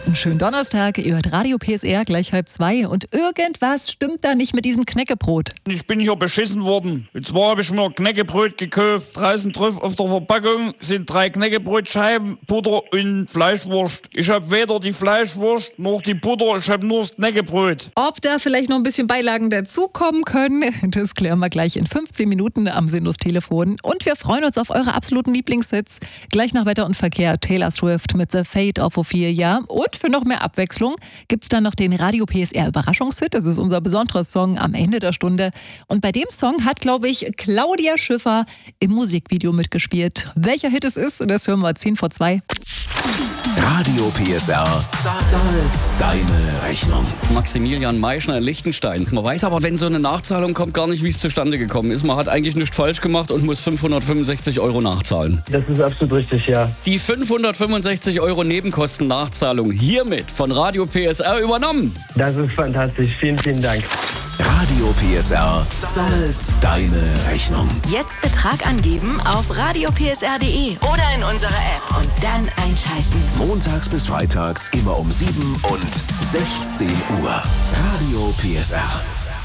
Einen schönen Donnerstag, ihr hört Radio PSR, gleich 1:30 und irgendwas stimmt da nicht mit diesem Knäckebrot. Ich bin hier beschissen worden. Und zwar habe ich mir Knäckebrot gekauft. Draußen drauf auf der Verpackung sind 3 Knäckebrotscheiben, Butter und Fleischwurst. Ich habe weder die Fleischwurst noch die Butter, ich habe nur das Knäckebrot. Ob da vielleicht noch ein bisschen Beilagen dazukommen können, das klären wir gleich in 15 Minuten am Sinus-Telefon. Und wir freuen uns auf eure absoluten Lieblingshits. Gleich nach Wetter und Verkehr Taylor Swift mit The Fate of Ophelia. Und für noch mehr Abwechslung gibt's dann noch den Radio PSR Überraschungshit. Das ist unser besonderer Song am Ende der Stunde. Und bei dem Song hat, glaube ich, Claudia Schiffer im Musikvideo mitgespielt. Welcher Hit es ist, das hören wir 1:10 Radio PSR zahlt deine Rechnung. Maximilian Meischner in Liechtenstein. Man weiß aber, wenn so eine Nachzahlung kommt, gar nicht, wie es zustande gekommen ist. Man hat eigentlich nichts falsch gemacht und muss 565 € nachzahlen. Das ist absolut richtig, ja. Die 565 € Nebenkostennachzahlung hiermit von Radio PSR übernommen. Das ist fantastisch. Vielen, vielen Dank. Radio PSR zahlt deine Rechnung. Jetzt Betrag angeben auf radiopsr.de oder in unserer App und dann einschalten. Montags bis freitags immer um 7 und 16 Uhr. Radio PSR.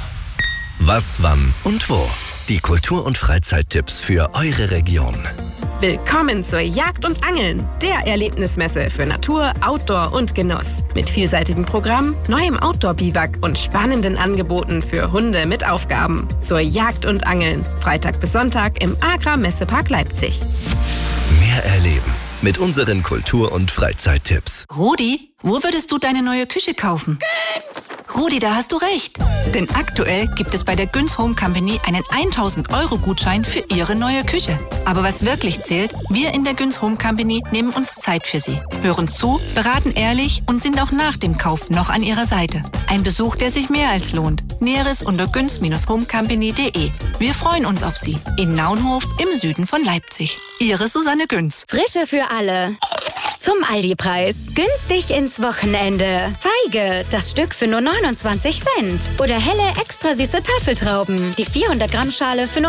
Was, wann und wo? Die Kultur- und Freizeittipps für eure Region. Willkommen zur Jagd und Angeln, der Erlebnismesse für Natur, Outdoor und Genuss. Mit vielseitigem Programm, neuem Outdoor-Biwak und spannenden Angeboten für Hunde mit Aufgaben. Zur Jagd und Angeln, Freitag bis Sonntag im Agra-Messepark Leipzig. Mehr erleben mit unseren Kultur- und Freizeittipps. Rudi, wo würdest du deine neue Küche kaufen? Rudi, da hast du recht. Denn aktuell gibt es bei der Günz Home Company einen 1.000 € Gutschein für Ihre neue Küche. Aber was wirklich zählt, wir in der Günz Home Company nehmen uns Zeit für Sie, hören zu, beraten ehrlich und sind auch nach dem Kauf noch an Ihrer Seite. Ein Besuch, der sich mehr als lohnt. Näheres unter günz-homecompany.de. Wir freuen uns auf Sie in Naunhof im Süden von Leipzig. Ihre Susanne Günz. Frische für alle. Zum Aldi-Preis. Günstig ins Wochenende. Feige, das Stück für nur 29 Cent. Oder helle, extra süße Tafeltrauben. Die 400 Gramm Schale für nur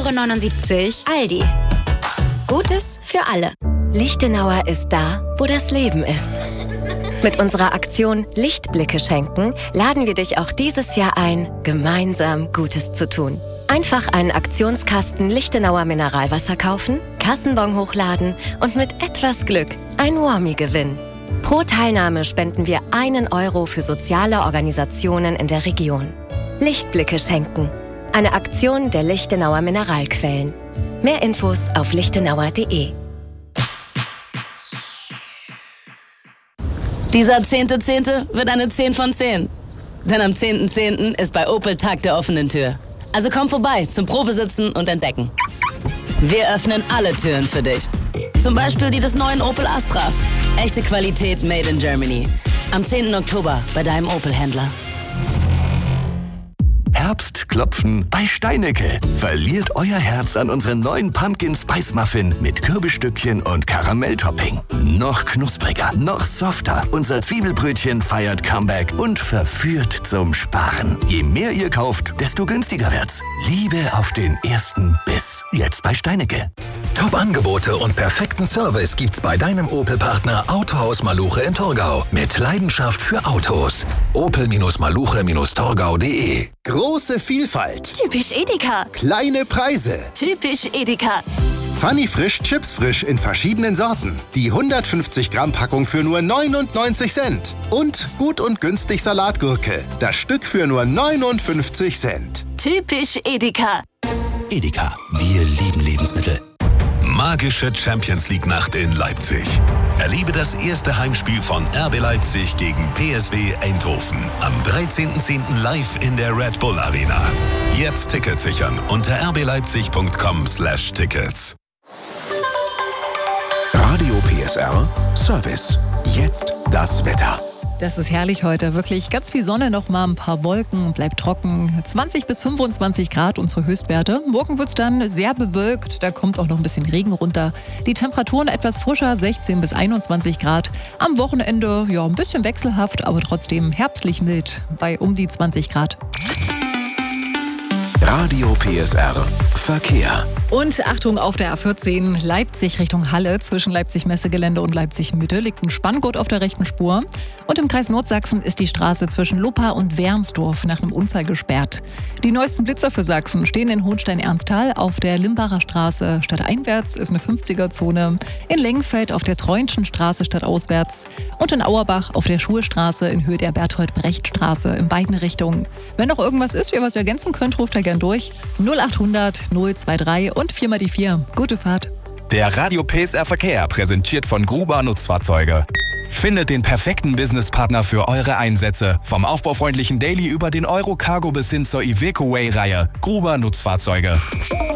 1,79 €. Aldi. Gutes für alle. Lichtenauer ist da, wo das Leben ist. Mit unserer Aktion Lichtblicke schenken laden wir dich auch dieses Jahr ein, gemeinsam Gutes zu tun. Einfach einen Aktionskasten Lichtenauer Mineralwasser kaufen, Kassenbon hochladen und mit etwas Glück ein Warmie gewinnen. Pro Teilnahme spenden wir 1 € für soziale Organisationen in der Region. Lichtblicke schenken. Eine Aktion der Lichtenauer Mineralquellen. Mehr Infos auf lichtenauer.de. Dieser 10.10. wird eine 10 von 10. Denn am 10.10. ist bei Opel Tag der offenen Tür. Also komm vorbei zum Probesitzen und Entdecken. Wir öffnen alle Türen für dich. Zum Beispiel die des neuen Opel Astra. Echte Qualität made in Germany. Am 10. Oktober bei deinem Opel-Händler. Herbstklopfen bei Steinecke. Verliert euer Herz an unseren neuen Pumpkin Spice Muffin mit Kürbisstückchen und Karamelltopping. Noch knuspriger, noch softer. Unser Zwiebelbrötchen feiert Comeback und verführt zum Sparen. Je mehr ihr kauft, desto günstiger wird's. Liebe auf den ersten Biss. Jetzt bei Steinecke. Top-Angebote und perfekten Service gibt's bei deinem Opel-Partner Autohaus Maluche in Torgau. Mit Leidenschaft für Autos. Opel-Maluche-Torgau.de. Große Vielfalt. Typisch Edeka. Kleine Preise. Typisch Edeka. Funny Frisch Chips Frisch in verschiedenen Sorten. Die 150 Gramm Packung für nur 99 Cent. Und gut und günstig Salatgurke. Das Stück für nur 59 Cent. Typisch Edeka. Edeka, wir lieben Lebensmittel. Magische Champions-League-Nacht in Leipzig. Erlebe das erste Heimspiel von RB Leipzig gegen PSV Eindhoven. Am 13.10. live in der Red Bull Arena. Jetzt Tickets sichern unter rbleipzig.com/Tickets. Radio PSR Service. Jetzt das Wetter. Das ist herrlich heute, wirklich ganz viel Sonne, noch mal ein paar Wolken, bleibt trocken, 20 bis 25 Grad unsere Höchstwerte. Morgen wird es dann sehr bewölkt, da kommt auch noch ein bisschen Regen runter. Die Temperaturen etwas frischer, 16 bis 21 Grad. Am Wochenende ja ein bisschen wechselhaft, aber trotzdem herbstlich mild bei um die 20 Grad. Radio PSR Verkehr. Und Achtung, auf der A14 Leipzig Richtung Halle zwischen Leipzig-Messegelände und Leipzig-Mitte liegt ein Spanngurt auf der rechten Spur. Und im Kreis Nordsachsen ist die Straße zwischen Luppa und Wermsdorf nach einem Unfall gesperrt. Die neuesten Blitzer für Sachsen stehen in Hohenstein-Ernsthal. Auf der Limbacher Straße stadteinwärts ist eine 50er-Zone. In Lengfeld auf der Treunschen Straße stadtauswärts. Und in Auerbach auf der Schulstraße in Höhe der Berthold-Brecht-Straße in beiden Richtungen. Wenn noch irgendwas ist, ihr was ergänzen könnt, ruft da gern durch. 0800 023 und 4 mal die 4. Gute Fahrt. Der Radio PSR Verkehr präsentiert von Gruber Nutzfahrzeuge. Findet den perfekten Businesspartner für eure Einsätze. Vom aufbaufreundlichen Daily über den Euro Cargo bis hin zur Iveco Way-Reihe. Gruber Nutzfahrzeuge.